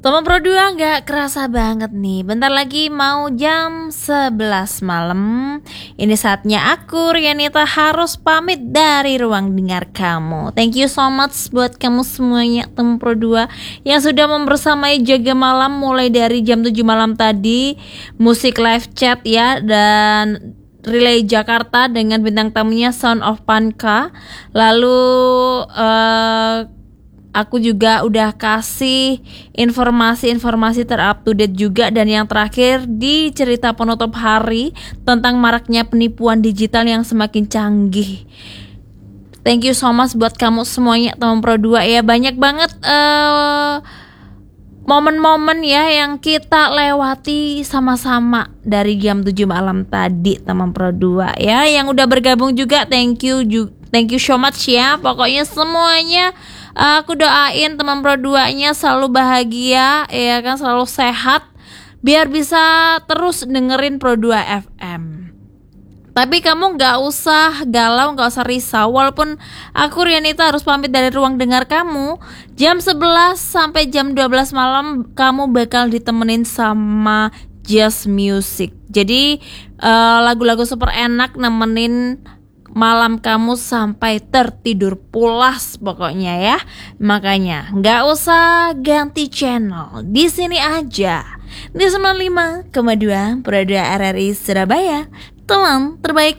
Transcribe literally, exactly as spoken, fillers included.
Teman Pro dua gak kerasa banget nih, bentar lagi mau jam sebelas malam. Ini saatnya aku, Rianita, harus pamit dari ruang dengar kamu. Thank you so much buat kamu semuanya teman Pro dua yang sudah membersamai Jaga Malam mulai dari jam tujuh malam tadi. Musik live chat ya, dan Relay Jakarta dengan bintang tamunya Sound of Panka. Lalu uh, aku juga udah kasih informasi-informasi terup to date juga. Dan yang terakhir di cerita penutup hari tentang maraknya penipuan digital yang semakin canggih. Thank you so much buat kamu semuanya teman Pro dua ya. Banyak banget uh, momen-momen ya yang kita lewati sama-sama dari jam tujuh malam tadi teman Pro dua ya. Yang udah bergabung juga thank you Thank you so much ya. Pokoknya semuanya aku doain teman Pro dua-nya selalu bahagia ya kan, selalu sehat biar bisa terus dengerin Pro dua F M. Tapi kamu gak usah galau, gak usah risau. Walaupun aku Rianita harus pamit dari ruang dengar kamu, jam sebelas sampai jam dua belas malam kamu bakal ditemenin sama Jazz Music. Jadi uh, lagu-lagu super enak nemenin malam kamu sampai tertidur pulas pokoknya ya. Makanya nggak usah ganti channel, di sini aja di sembilan puluh lima koma dua Pro dua R R I Surabaya, teman terbaik